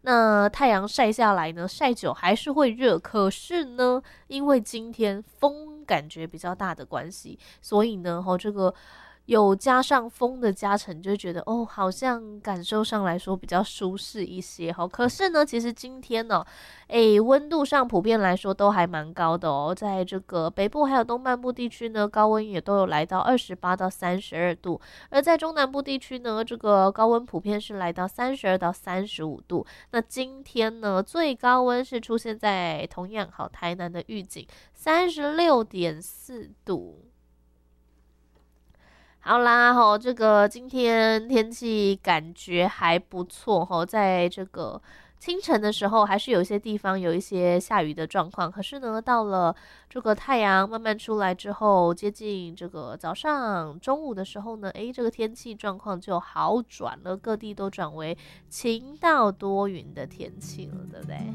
那太阳晒下来呢，晒久还是会热，可是呢，因为今天风感觉比较大的关系，所以呢，这个有加上风的加成，就觉得好像感受上来说比较舒适一些可是呢，其实今天呢，温度上普遍来说都还蛮高的在这个北部还有东半部地区呢，高温也都有来到28到32度，而在中南部地区呢，这个高温普遍是来到32到35度。那今天呢，最高温是出现在同样台南的玉井36.4度。好啦，这个今天天气感觉还不错在这个清晨的时候，还是有一些地方有一些下雨的状况。可是呢，到了这个太阳慢慢出来之后，接近这个早上、中午的时候呢，这个天气状况就好转了，各地都转为晴到多云的天气了，对不对？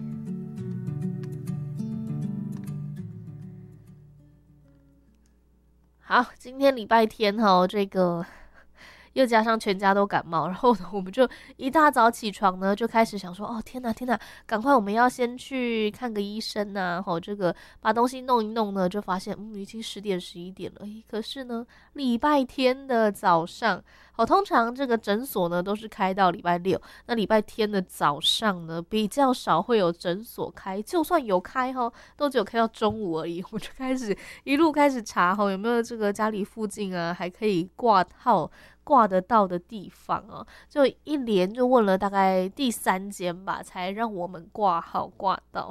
好，今天礼拜天这个又加上全家都感冒，然后呢，我们就一大早起床呢，就开始想说，天哪，天哪，赶快我们要先去看个医生啊，这个把东西弄一弄呢，就发现已经10点11点了，可是呢，礼拜天的早上，通常这个诊所呢都是开到礼拜六，那礼拜天的早上呢比较少会有诊所开，就算有开都只有开到中午而已。我就一路开始查有没有这个家里附近啊还可以挂得到的地方就一连就问了大概第3间吧，才让我们挂到。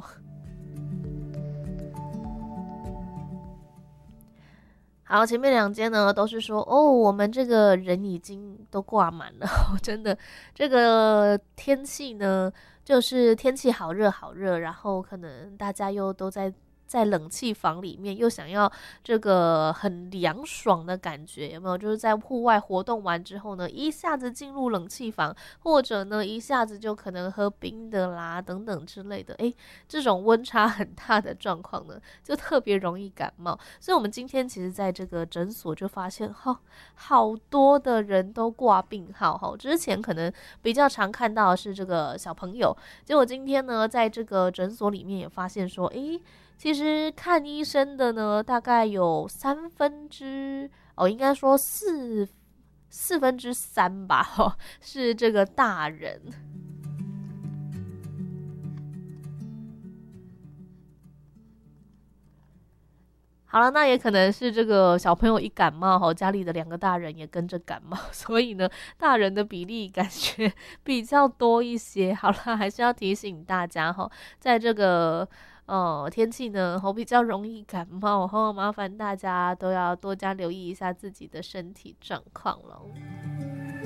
好，前面2间呢都是说我们这个人已经都挂满了真的，这个天气呢，就是天气好热好热，然后可能大家又都在冷气房里面，又想要这个很凉爽的感觉，有没有？就是在户外活动完之后呢，一下子进入冷气房，或者呢一下子就可能喝冰的啦等等之类的，这种温差很大的状况呢，就特别容易感冒。所以我们今天其实在这个诊所就发现好多的人都挂病号之前可能比较常看到的是这个小朋友，结果今天呢在这个诊所里面也发现说其实看医生的呢，大概有应该说4分之3吧是这个大人。好了，那也可能是这个小朋友一感冒家里的2个大人也跟着感冒，所以呢，大人的比例感觉比较多一些。好了，还是要提醒大家在这个天气呢比较容易感冒麻烦大家都要多加留意一下自己的身体状况了。